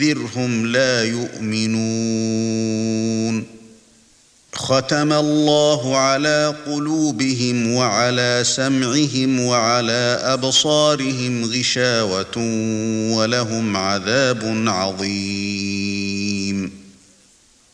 فَبَشِّرْهُمْ لَا يُؤْمِنُونَ ختم الله على قلوبهم وعلى سمعهم وعلى أبصارهم غشاوة ولهم عذاب عظيم